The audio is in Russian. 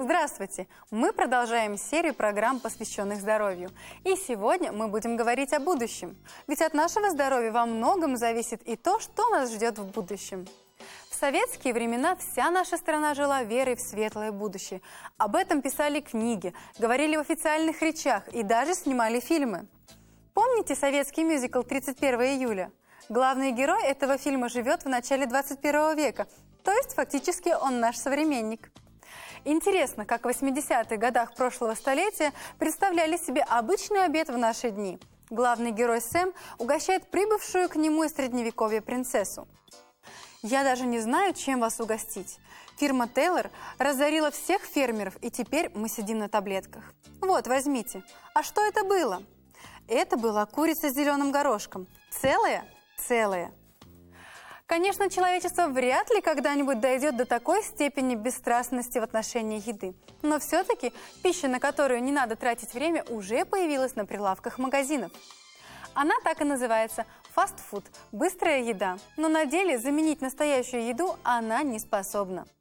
Здравствуйте! Мы продолжаем серию программ, посвященных здоровью. И сегодня мы будем говорить о будущем. Ведь от нашего здоровья во многом зависит и то, что нас ждет в будущем. В советские времена вся наша страна жила верой в светлое будущее. Об этом писали книги, говорили в официальных речах и даже снимали фильмы. Помните советский мюзикл «31 июля»? Главный герой этого фильма живет в начале 21 века, то есть фактически он наш современник. Интересно, как в 80-х годах прошлого столетия представляли себе обычный обед в наши дни. Главный герой Сэм угощает прибывшую к нему из средневековья принцессу. Я даже не знаю, чем вас угостить. Фирма Тейлор разорила всех фермеров, и теперь мы сидим на таблетках. Вот, возьмите. А что это было? Это была курица с зеленым горошком. Целая? Целая. Конечно, человечество вряд ли когда-нибудь дойдет до такой степени бесстрастности в отношении еды. Но все-таки пища, на которую не надо тратить время, уже появилась на прилавках магазинов. Она так и называется – фастфуд – быстрая еда. Но на деле заменить настоящую еду она не способна.